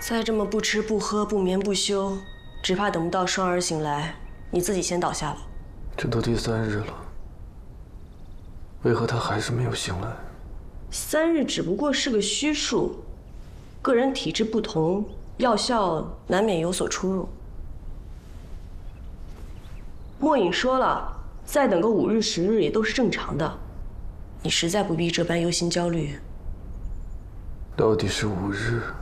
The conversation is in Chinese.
再这么不吃不喝、不眠不休，只怕等不到双儿醒来，你自己先倒下了。 这都第3日了，为何他还是没有醒来 ？3日只不过是个虚数，个人体质不同，药效难免有所出入。莫影说了，再等个5日、10日也都是正常的。你实在不必这般忧心焦虑。 到底是5日